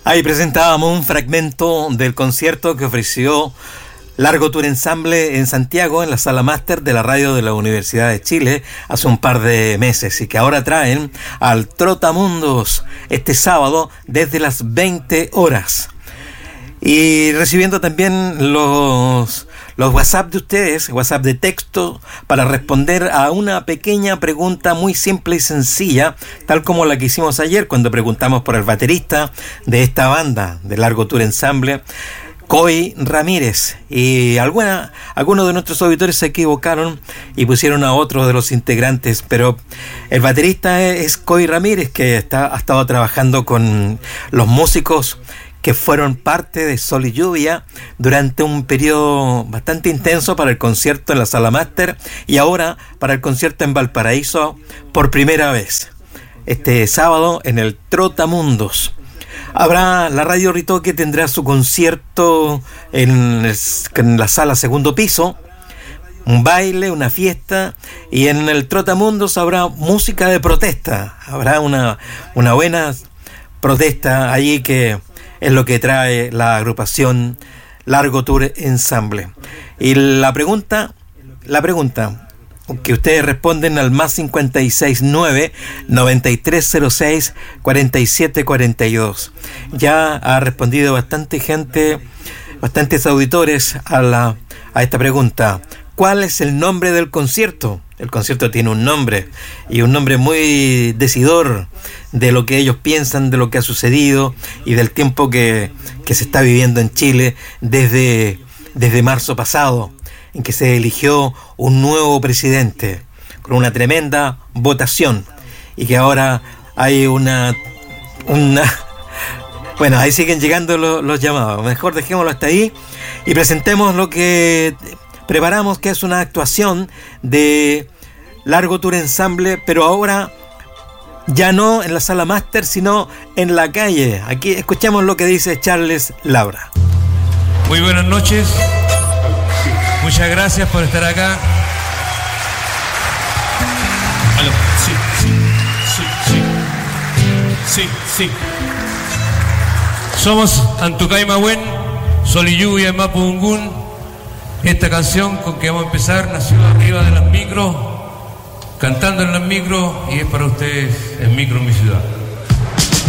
Ahí presentábamos un fragmento del concierto que ofreció Largo Tour Ensemble en Santiago, en la Sala Máster de la radio de la Universidad de Chile, hace un par de meses, y que ahora traen al Trotamundos este sábado desde las 20 horas. Y recibiendo también los WhatsApp de ustedes, WhatsApp de texto, para responder a una pequeña pregunta muy simple y sencilla, tal como la que hicimos ayer cuando preguntamos por el baterista de esta banda de Largo Tour Ensemble, Coy Ramírez. Y algunos de nuestros auditores se equivocaron y pusieron a otro de los integrantes, pero el baterista es Coy Ramírez, que ha estado trabajando con los músicos que fueron parte de Sol y Lluvia durante un periodo bastante intenso para el concierto en la Sala Máster y ahora para el concierto en Valparaíso por primera vez. Este sábado en el Trotamundos. La Radio Ritoque tendrá su concierto en la sala segundo piso, un baile, una fiesta, y en el Trotamundos habrá música de protesta. Habrá una buena protesta allí, que es lo que trae la agrupación Largo Tour Ensemble. Y la pregunta que ustedes responden al más 569-9306-4742. Ya ha respondido bastante gente, bastantes auditores a esta pregunta. ¿Cuál es el nombre del concierto? El concierto tiene un nombre, y un nombre muy decidor de lo que ellos piensan, de lo que ha sucedido y del tiempo que se está viviendo en Chile desde marzo pasado, en que se eligió un nuevo presidente con una tremenda votación, y que ahora hay una bueno, ahí siguen llegando los llamados. Mejor dejémoslo hasta ahí y presentemos lo que preparamos, que es una actuación de Largo Tour Ensemble, pero ahora ya no en la Sala Máster, sino en la calle. Aquí escuchamos lo que dice Charles Labra. Muy buenas noches. Muchas gracias por estar acá. Aló. Sí. Somos Antucay Mahuen, Sol y Lluvia en Mapudungún. Esta canción con que vamos a empezar nació arriba de las micros, cantando en las micros, y es para ustedes en Micro Mi Ciudad.